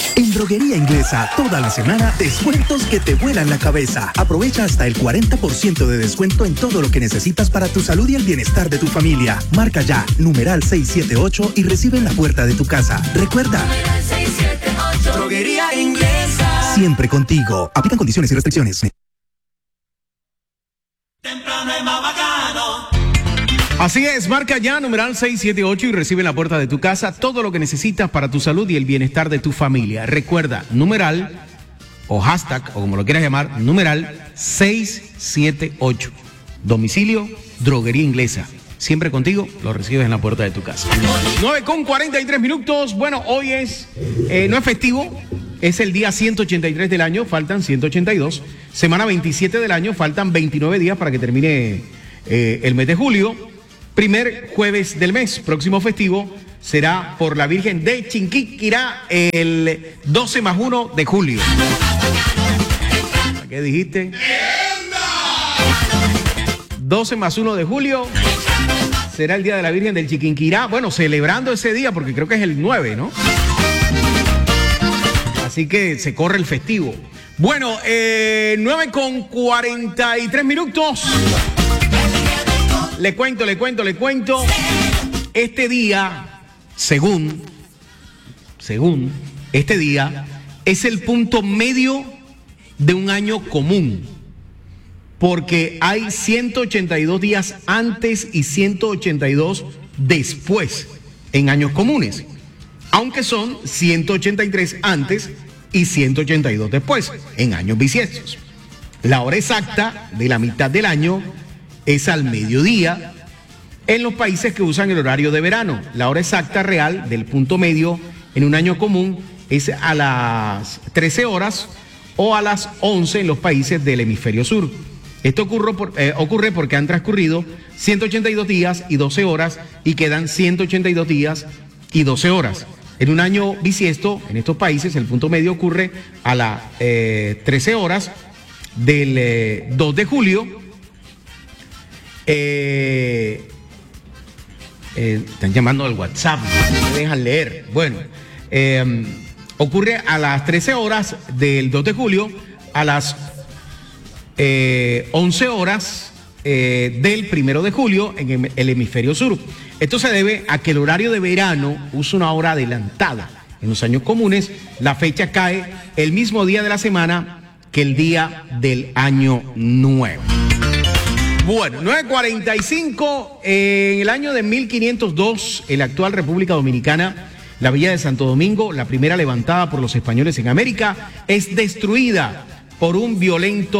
En Droguería Inglesa, toda la semana, descuentos que te vuelan la cabeza. Aprovecha hasta el 40% de descuento en todo lo que necesitas para tu salud y el bienestar de tu familia. Marca ya, numeral 678 y recibe en la puerta de tu casa. Recuerda, 678. Droguería Inglesa. Siempre contigo. Aplican condiciones y restricciones. Temprano es más bacano. Así es, marca ya numeral 678 y recibe en la puerta de tu casa todo lo que necesitas para tu salud y el bienestar de tu familia. Recuerda, numeral o hashtag, o como lo quieras llamar, numeral 678. Domicilio, Droguería Inglesa. Siempre contigo, lo recibes en la puerta de tu casa. 9:43. Bueno, hoy no es festivo, es el día 183 del año, faltan 182. Semana 27 del año, faltan 29 días para que termine el mes de julio. Primer jueves del mes, próximo festivo, será por la Virgen de Chinquiquirá el 12+1 de julio. ¿Qué dijiste? 12+1 de julio será el día de la Virgen del Chiquinquirá. Bueno, celebrando ese día porque creo que es el 9, ¿no? Así que se corre el festivo. Bueno, 9:43. Le cuento. Este día, según este día, es el punto medio de un año común. Porque hay 182 días antes y 182 después en años comunes. Aunque son 183 antes y 182 después en años bisiestos. La hora exacta de la mitad del año es al mediodía en los países que usan el horario de verano. La hora exacta real del punto medio en un año común es a las 13 horas o a las 11 en los países del hemisferio sur. Esto ocurre porque han transcurrido 182 días y 12 horas y quedan 182 días y 12 horas. En un año bisiesto, en estos países, el punto medio ocurre a las 13 horas del 2 de julio. Están llamando al WhatsApp, no me dejan leer. Bueno, ocurre a las 13 horas del 2 de julio, a las 11 horas del 1 de julio en el hemisferio sur. Esto se debe a que el horario de verano usa una hora adelantada. En los años comunes, la fecha cae el mismo día de la semana que el día del año nuevo. Bueno, 9:45, en el año de 1502, en la actual República Dominicana, la villa de Santo Domingo, la primera levantada por los españoles en América, es destruida por un violento